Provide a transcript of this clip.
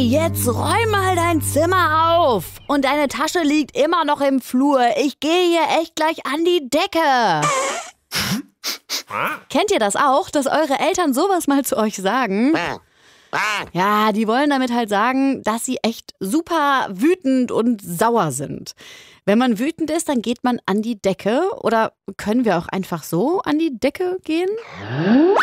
jetzt räum mal dein Zimmer auf. Und deine Tasche liegt immer noch im Flur. Ich gehe hier echt gleich an die Decke. Kennt ihr das auch, dass eure Eltern sowas mal zu euch sagen? Ja, die wollen damit halt sagen, dass sie echt super wütend und sauer sind. Wenn man wütend ist, dann geht man an die Decke. Oder können wir auch einfach so an die Decke gehen?